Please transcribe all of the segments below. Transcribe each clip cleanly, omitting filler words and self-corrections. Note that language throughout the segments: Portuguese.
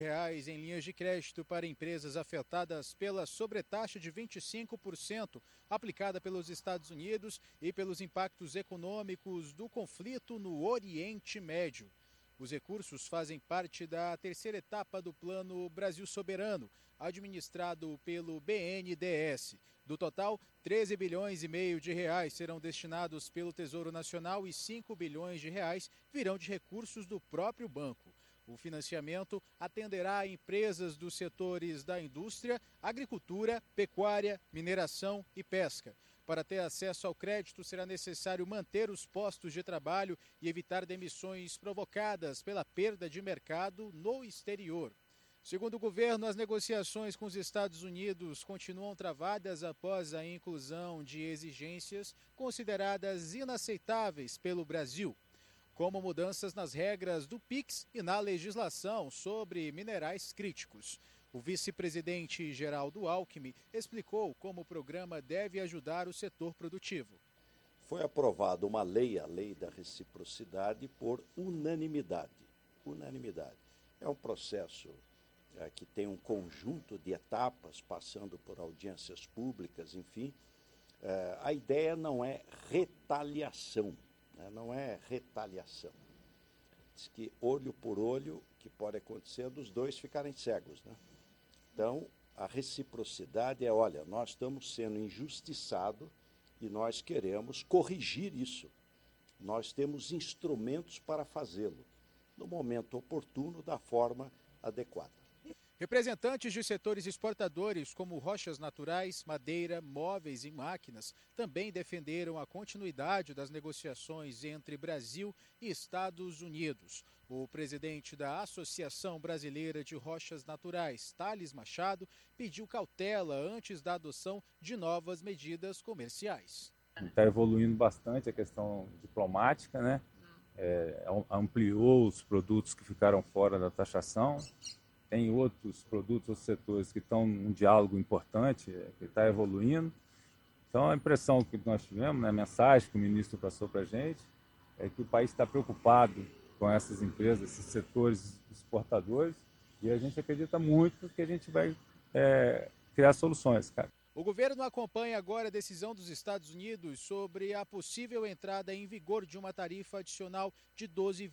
Reais em linhas de crédito para empresas afetadas pela sobretaxa de 25% aplicada pelos Estados Unidos e pelos impactos econômicos do conflito no Oriente Médio. Os recursos fazem parte da terceira etapa do Plano Brasil Soberano, administrado pelo BNDES. Do total, 13 bilhões e meio de reais serão destinados pelo Tesouro Nacional e 5 bilhões de reais virão de recursos do próprio banco. O financiamento atenderá a empresas dos setores da indústria, agricultura, pecuária, mineração e pesca. Para ter acesso ao crédito, será necessário manter os postos de trabalho e evitar demissões provocadas pela perda de mercado no exterior. Segundo o governo, as negociações com os Estados Unidos continuam travadas após a inclusão de exigências consideradas inaceitáveis pelo Brasil, como mudanças nas regras do PIX e na legislação sobre minerais críticos. O vice-presidente Geraldo Alckmin explicou como o programa deve ajudar o setor produtivo. Foi aprovada uma lei, a Lei da Reciprocidade, por unanimidade. Unanimidade. É um processo que tem um conjunto de etapas, passando por audiências públicas, enfim. A ideia não é retaliação. Não é retaliação. Diz que olho por olho, que pode acontecer dos dois ficarem cegos, né? Então, a reciprocidade é, olha, nós estamos sendo injustiçados e nós queremos corrigir isso. Nós temos instrumentos para fazê-lo, no momento oportuno, da forma adequada. Representantes de setores exportadores como rochas naturais, madeira, móveis e máquinas também defenderam a continuidade das negociações entre Brasil e Estados Unidos. O presidente da Associação Brasileira de Rochas Naturais, Thales Machado, pediu cautela antes da adoção de novas medidas comerciais. Está evoluindo bastante a questão diplomática, né? Ampliou os produtos que ficaram fora da taxação. Tem outros produtos, outros setores que estão num diálogo importante, que está evoluindo. Então, a impressão que nós tivemos, né, a mensagem que o ministro passou para a gente, é que o país está preocupado com essas empresas, esses setores exportadores, e a gente acredita muito que a gente vai criar soluções, cara. O governo acompanha agora a decisão dos Estados Unidos sobre a possível entrada em vigor de uma tarifa adicional de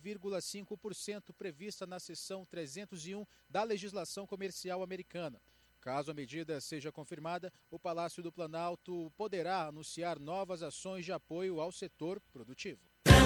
12,5% prevista na seção 301 da legislação comercial americana. Caso a medida seja confirmada, o Palácio do Planalto poderá anunciar novas ações de apoio ao setor produtivo.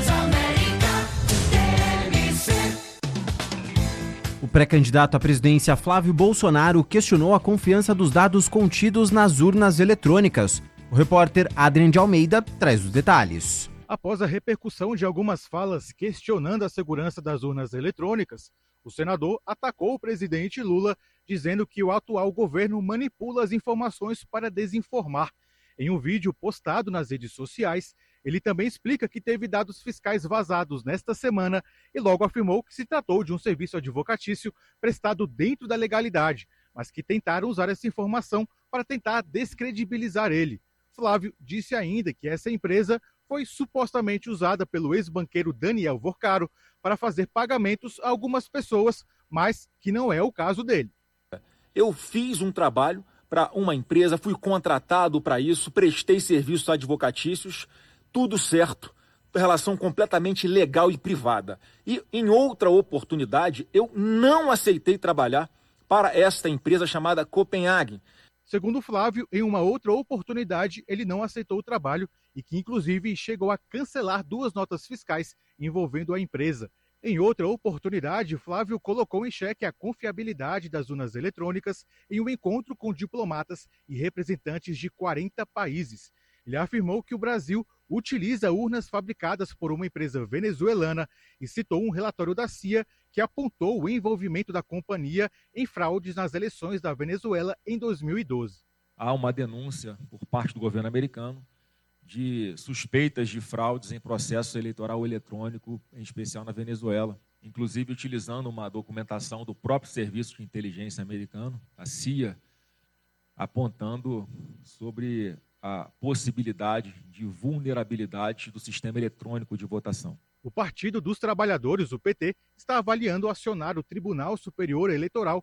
O pré-candidato à presidência Flávio Bolsonaro questionou a confiança dos dados contidos nas urnas eletrônicas. O repórter Adrien de Almeida traz os detalhes. Após a repercussão de algumas falas questionando a segurança das urnas eletrônicas, o senador atacou o presidente Lula, dizendo que o atual governo manipula as informações para desinformar. Em um vídeo postado nas redes sociais, ele também explica que teve dados fiscais vazados nesta semana e logo afirmou que se tratou de um serviço advocatício prestado dentro da legalidade, mas que tentaram usar essa informação para tentar descredibilizar ele. Flávio disse ainda que essa empresa foi supostamente usada pelo ex-banqueiro Daniel Vorcaro para fazer pagamentos a algumas pessoas, mas que não é o caso dele. Eu fiz um trabalho para uma empresa, fui contratado para isso, prestei serviços advocatícios, tudo certo, relação completamente legal e privada. E em outra oportunidade, eu não aceitei trabalhar para esta empresa chamada Copenhagen. Segundo Flávio, em uma outra oportunidade, ele não aceitou o trabalho e que, inclusive, chegou a cancelar 2 notas fiscais envolvendo a empresa. Em outra oportunidade, Flávio colocou em xeque a confiabilidade das urnas eletrônicas em um encontro com diplomatas e representantes de 40 países. Ele afirmou que o Brasil utiliza urnas fabricadas por uma empresa venezuelana e citou um relatório da CIA que apontou o envolvimento da companhia em fraudes nas eleições da Venezuela em 2012. Há uma denúncia por parte do governo americano de suspeitas de fraudes em processo eleitoral eletrônico, em especial na Venezuela, inclusive utilizando uma documentação do próprio Serviço de Inteligência americano, a CIA, apontando sobre a possibilidade de vulnerabilidade do sistema eletrônico de votação. O Partido dos Trabalhadores, o PT, está avaliando acionar o Tribunal Superior Eleitoral